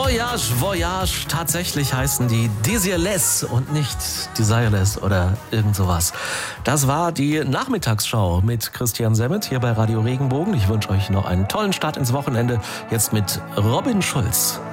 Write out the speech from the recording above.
Voyage, Voyage. Tatsächlich heißen die Desireless und nicht Desireless oder irgend sowas. Das war die Nachmittagsschau mit Christian Semmet hier bei Radio Regenbogen. Ich wünsche euch noch einen tollen Start ins Wochenende. Jetzt mit Robin Schulz.